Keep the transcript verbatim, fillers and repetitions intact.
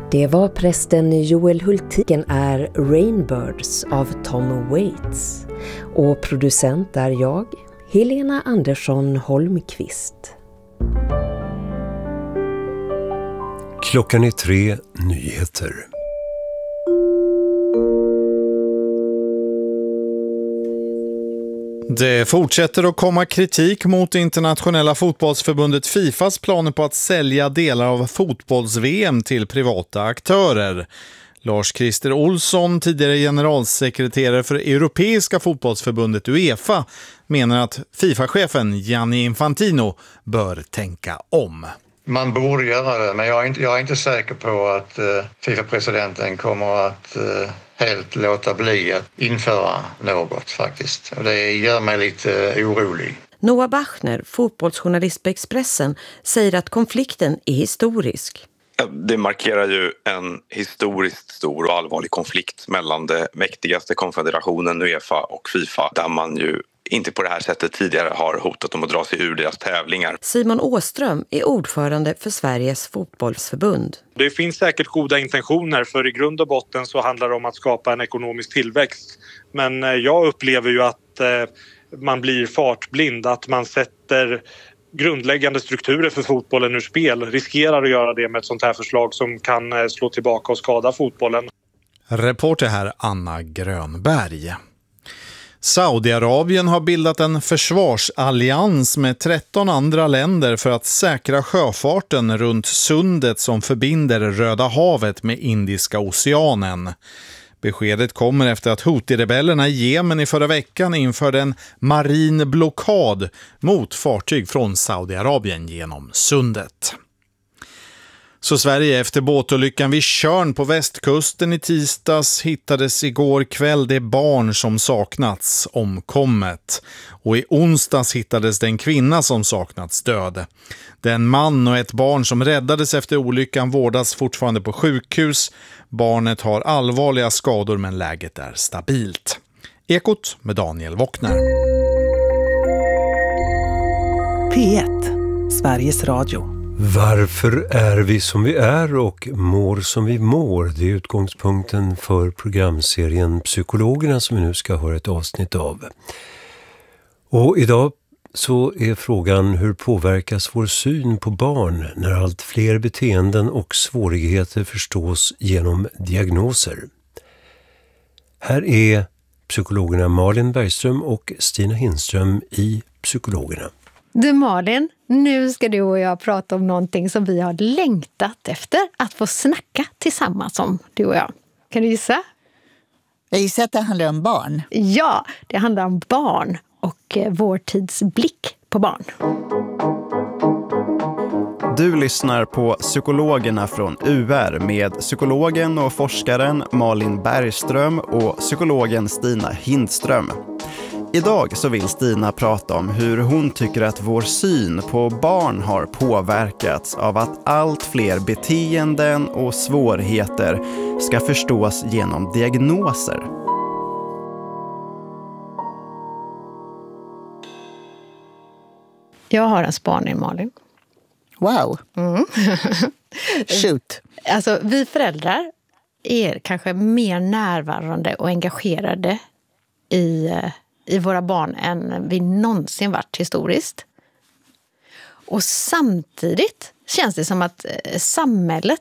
Det var prästen Joel Hultiken är Rainbirds av Tom Waits. Och producent är jag, Helena Andersson Holmqvist. Klockan är tre, nyheter. Det fortsätter att komma kritik mot internationella fotbollsförbundet FIFAs planer på att sälja delar av fotbolls-V M till privata aktörer. Lars-Christer Olsson, tidigare generalsekreterare för Europeiska fotbollsförbundet UEFA, menar att FIFA-chefen Gianni Infantino bör tänka om. Man borde göra det, men jag är inte, jag är inte säker på att uh, FIFA-presidenten kommer att uh, helt låta bli att införa något faktiskt. Och det gör mig lite uh, orolig. Noah Bachner, fotbollsjournalist på Expressen, säger att konflikten är historisk. Det markerar ju en historiskt stor och allvarlig konflikt mellan det mäktigaste konfederationen UEFA och FIFA, där man ju inte på det här sättet tidigare har hotat om att dra sig ur deras tävlingar. Simon Åström är ordförande för Sveriges fotbollsförbund. Det finns säkert goda intentioner, för i grund och botten så handlar det om att skapa en ekonomisk tillväxt. Men jag upplever ju att man blir fartblind, att man sätter grundläggande strukturer för fotbollen ur spel, riskerar att göra det med ett sånt här förslag som kan slå tillbaka och skada fotbollen. Reporter här Anna Grönberg. Saudiarabien har bildat en försvarsallians med tretton andra länder för att säkra sjöfarten runt sundet som förbinder Röda havet med Indiska oceanen. Beskedet kommer efter att Houthi-rebellerna i Jemen i förra veckan införde en marin blockad mot fartyg från Saudiarabien genom sundet. Så Sverige, efter båtolyckan vid Tjörn på västkusten i tisdags, hittades igår kväll det barn som saknats omkommet. Och i onsdags hittades den kvinna som saknats död. Den man och ett barn som räddades efter olyckan vårdas fortfarande på sjukhus. Barnet har allvarliga skador men läget är stabilt. Ekot med Daniel Wockner. P ett, Sveriges Radio. Varför är vi som vi är och mår som vi mår? Det är utgångspunkten för programserien Psykologerna som vi nu ska höra ett avsnitt av. Och idag så är frågan: hur påverkas vår syn på barn när allt fler beteenden och svårigheter förstås genom diagnoser? Här är psykologerna Malin Bergström och Stina Hindström i Psykologerna. Du Malin, nu ska du och jag prata om någonting som vi har längtat efter att få snacka tillsammans om, du och jag. Kan du gissa? Jag gissar att det handlar om barn. Ja, det handlar om barn och vår tids blick på barn. Du lyssnar på Psykologerna från U R med psykologen och forskaren Malin Bergström och psykologen Stina Hindström. Idag så vill Stina prata om hur hon tycker att vår syn på barn har påverkats av att allt fler beteenden och svårigheter ska förstås genom diagnoser. Jag har en spaning, Malin. Wow. Mm. Shoot. Alltså, vi föräldrar är kanske mer närvarande och engagerade i, i våra barn än vi någonsin varit historiskt. Och samtidigt känns det som att samhället